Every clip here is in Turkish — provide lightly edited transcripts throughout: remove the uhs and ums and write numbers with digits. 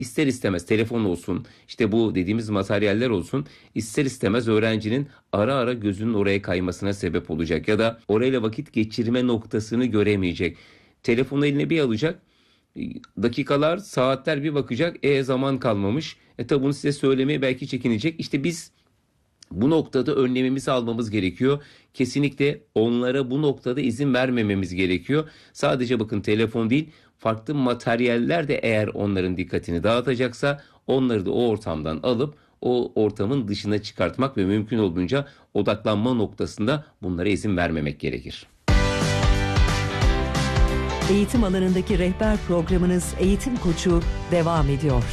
ister istemez telefon olsun, işte bu dediğimiz materyaller olsun, ister istemez öğrencinin ara ara gözünün oraya kaymasına sebep olacak ya da orayla vakit geçirme noktasını göremeyecek. Telefonu eline bir alacak, dakikalar, saatler bir bakacak, zaman kalmamış. Tabi bunu size söylemeye belki çekinecek. İşte biz bu noktada önlemimizi almamız gerekiyor. Kesinlikle onlara bu noktada izin vermememiz gerekiyor. Sadece bakın telefon değil, farklı materyaller de eğer onların dikkatini dağıtacaksa onları da o ortamdan alıp o ortamın dışına çıkartmak ve mümkün olduğunca odaklanma noktasında bunlara izin vermemek gerekir. Eğitim alanındaki rehber programınız Eğitim Koçu devam ediyor.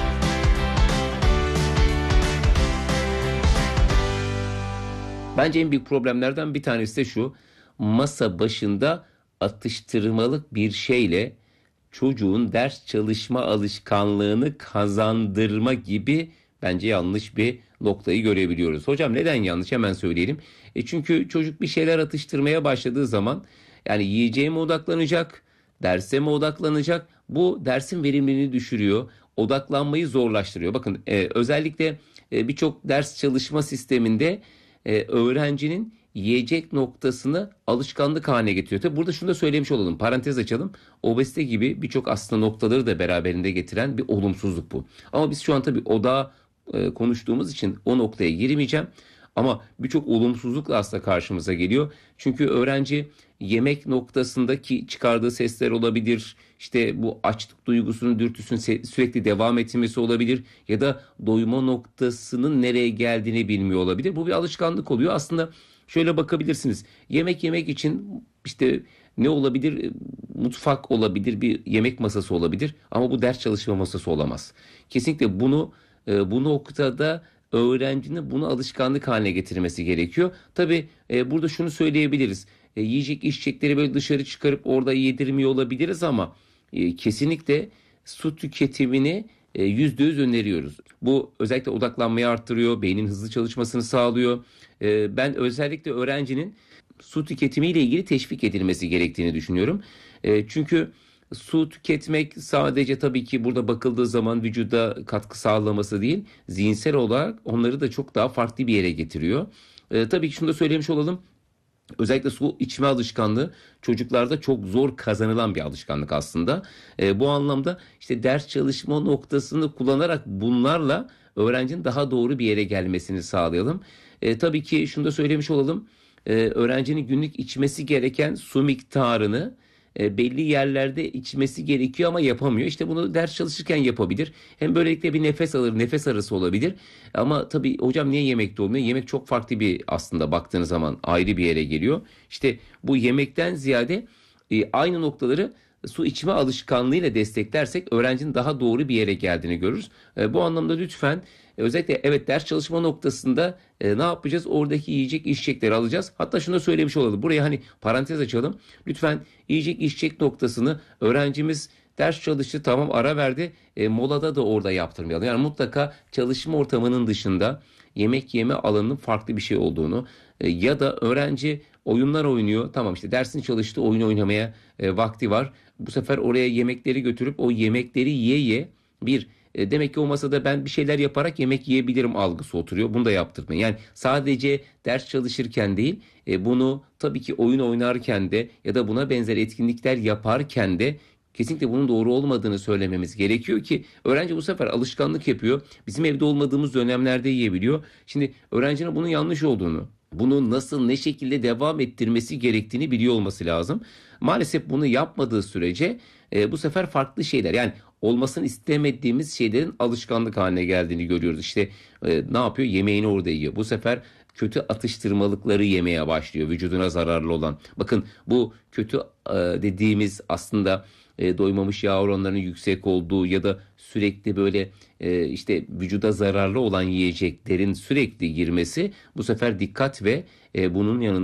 Bence en büyük problemlerden bir tanesi de şu: masa başında atıştırmalık bir şeyle çocuğun ders çalışma alışkanlığını kazandırma gibi bence yanlış bir noktayı görebiliyoruz. Hocam neden yanlış? Hemen söyleyelim. Çünkü çocuk bir şeyler atıştırmaya başladığı zaman, yani yiyeceğe mi odaklanacak, derse mi odaklanacak? Bu dersin verimliliğini düşürüyor, odaklanmayı zorlaştırıyor. Bakın özellikle birçok ders çalışma sisteminde öğrencinin yiyecek noktasını alışkanlık haline getiriyor. Tabi burada şunu da söylemiş olalım, parantez açalım. Obezite gibi birçok aslında noktaları da beraberinde getiren bir olumsuzluk bu. Ama biz şu an tabii odağı konuştuğumuz için o noktaya girmeyeceğim. Ama birçok olumsuzlukla aslında karşımıza geliyor. Çünkü öğrenci yemek noktasındaki çıkardığı sesler olabilir, İşte bu açlık duygusunun, dürtüsünün sürekli devam etmesi olabilir ya da doyma noktasının nereye geldiğini bilmiyor olabilir. Bu bir alışkanlık oluyor. Aslında şöyle bakabilirsiniz. Yemek yemek için işte ne olabilir? Mutfak olabilir, bir yemek masası olabilir ama bu ders çalışma masası olamaz. Kesinlikle bunu bu noktada öğrencinin bunu alışkanlık haline getirmesi gerekiyor. Tabii burada şunu söyleyebiliriz. Yiyecek içecekleri böyle dışarı çıkarıp orada yedirmiyor olabiliriz ama kesinlikle su tüketimini %100 öneriyoruz. Bu özellikle odaklanmayı arttırıyor, beynin hızlı çalışmasını sağlıyor. Ben özellikle öğrencinin su tüketimiyle ilgili teşvik edilmesi gerektiğini düşünüyorum. Çünkü su tüketmek sadece tabii ki burada bakıldığı zaman vücuda katkı sağlaması değil, zihinsel olarak onları da çok daha farklı bir yere getiriyor. Tabii ki şunu da söylemiş olalım. Özellikle su içme alışkanlığı çocuklarda çok zor kazanılan bir alışkanlık aslında. Bu anlamda işte ders çalışma noktasını kullanarak bunlarla öğrencinin daha doğru bir yere gelmesini sağlayalım. Tabii ki şunu da söylemiş olalım. Öğrencinin günlük içmesi gereken su miktarını belli yerlerde içmesi gerekiyor ama yapamıyor. İşte bunu ders çalışırken yapabilir. Hem böylelikle bir nefes alır, nefes arası olabilir. Ama tabii hocam niye yemekte olmuyor? Yemek çok farklı bir, aslında baktığınız zaman ayrı bir yere geliyor. İşte bu yemekten ziyade aynı noktaları su içme alışkanlığıyla desteklersek öğrencinin daha doğru bir yere geldiğini görürüz. Bu anlamda lütfen özellikle evet ders çalışma noktasında ne yapacağız? Oradaki yiyecek içecekleri alacağız. Hatta şunu da söylemiş olalım. Buraya hani parantez açalım. Lütfen yiyecek içecek noktasını öğrencimiz ders çalıştı, tamam, ara verdi. Molada da orada yaptırmayalım. Yani mutlaka çalışma ortamının dışında yemek yeme alanının farklı bir şey olduğunu ya da öğrenci oyunlar oynuyor. Tamam, işte dersini çalıştı, oyun oynamaya vakti var. Bu sefer oraya yemekleri götürüp o yemekleri ye bir demek ki o masada ben bir şeyler yaparak yemek yiyebilirim algısı oturuyor. Bunu da yaptırmayın. Yani sadece ders çalışırken değil, bunu tabii ki oyun oynarken de ya da buna benzer etkinlikler yaparken de kesinlikle bunun doğru olmadığını söylememiz gerekiyor ki öğrenci bu sefer alışkanlık yapıyor. Bizim evde olmadığımız dönemlerde yiyebiliyor. Şimdi öğrencinin bunun yanlış olduğunu, bunu nasıl, ne şekilde devam ettirmesi gerektiğini biliyor olması lazım. Maalesef bunu yapmadığı sürece bu sefer farklı şeyler, yani olmasını istemediğimiz şeylerin alışkanlık haline geldiğini görüyoruz. İşte ne yapıyor? Yemeğini orada yiyor. Bu sefer kötü atıştırmalıkları yemeye başlıyor, vücuduna zararlı olan. Bakın bu kötü dediğimiz aslında doymamış yağ oranlarının yüksek olduğu ya da sürekli böyle işte vücuda zararlı olan yiyeceklerin sürekli girmesi bu sefer dikkat ve bunun yanında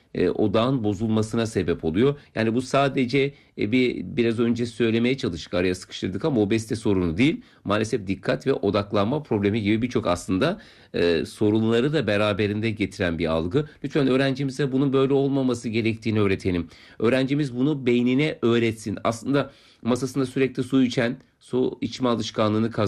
odağın bozulmasına sebep oluyor. Yani bu sadece biraz önce söylemeye çalıştık, araya sıkıştırdık ama obezite sorunu değil. Maalesef dikkat ve odaklanma problemi gibi birçok aslında sorunları da beraberinde getiren bir algı. Lütfen öğrencimize bunun böyle olmaması gerektiğini öğretelim. Öğrencimiz bunu beynine öğretsin. Aslında masasında sürekli su içen, su içme alışkanlığını